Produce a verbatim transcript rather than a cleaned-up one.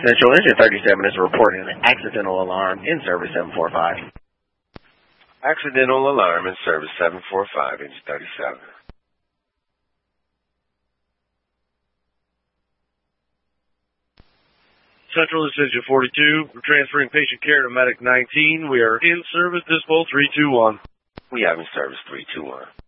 Central Engine thirty-seven is reporting an accidental alarm in service seven four five. Accidental alarm in service seven four five, Engine thirty-seven. Central, this is Engine forty-two. We're transferring patient care to Medic nineteen. We are in service, Dispo three two one. We have in service three two one.